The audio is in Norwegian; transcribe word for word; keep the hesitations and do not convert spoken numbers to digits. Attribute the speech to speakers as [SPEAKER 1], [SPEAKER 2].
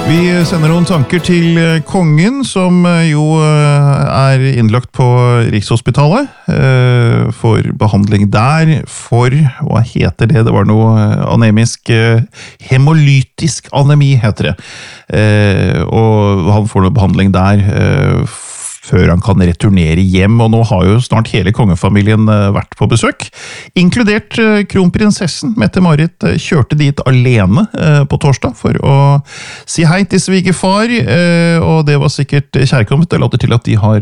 [SPEAKER 1] Vi sender noen tanker til kongen, som jo er innlagt på Rikshospitalet, for behandling der, for, hva heter det? Det var noe anemisk, hemolytisk anemi heter det. Og han får noe behandling der, før han kan returnere hjem, og nå har jo snart hele kongefamilien vært på besøk. Inkludert kronprinsessen, Mette-Marit, kjørte dit alene på torsdag for å si hei til svigerfar, og det var sikkert kjærkomment. Det later til at de har